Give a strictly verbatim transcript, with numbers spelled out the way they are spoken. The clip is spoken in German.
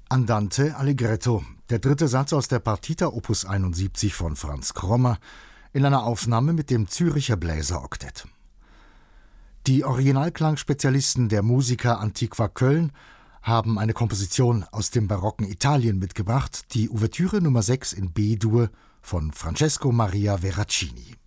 Andante Allegretto, der dritte Satz aus der Partita Opus einundsiebzig von Franz Krommer, in einer Aufnahme mit dem Zürcher Bläseroktett. Die Originalklangspezialisten der Musica Antiqua Köln haben eine Komposition aus dem barocken Italien mitgebracht, die Ouvertüre Nummer sechs in B-Dur von Francesco Maria Veracini.